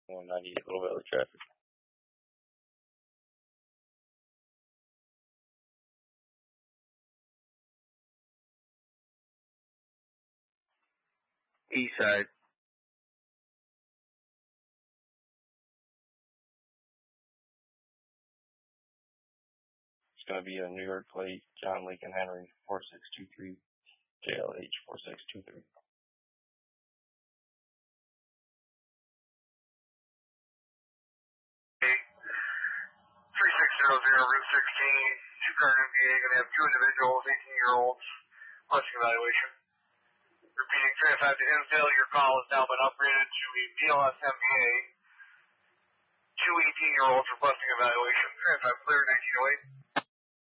198 Little Valley traffic. East side. It's going to be a New York plate, John Lincoln Henry, 4623, JLH 4623. 3600 Route 16, two-car MVA, going to have two individuals, 18-year-olds, requesting evaluation. Repeating, transit to Hinsdale, your call has now been upgraded to a BLS MVA. Two 18-year-olds requesting evaluation. Transit cleared 1908.